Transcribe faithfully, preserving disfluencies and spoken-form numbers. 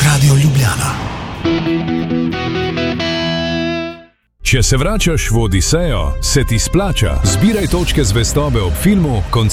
Radio Ljubljana. Če se vračaš v Odisejo, se ti splača. Zbiraj točke zvestobe ob filmu,